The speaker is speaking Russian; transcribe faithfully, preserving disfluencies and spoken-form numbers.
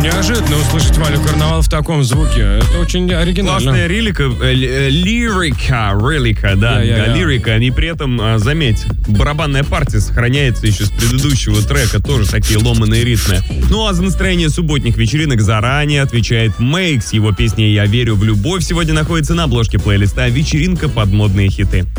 Неожиданно услышать Валю Карнавал в таком звуке. Это очень оригинально. Классная лирика, э, э, лирика, релика, да, Я-я-я. лирика. И при этом, а, заметь, барабанная партия сохраняется еще с предыдущего трека, тоже такие ломаные ритмы. Ну а за настроение субботних вечеринок заранее отвечает Мейк с его песней «Я верю в любовь». Сегодня находится на обложке плейлиста «Вечеринка под модные хиты».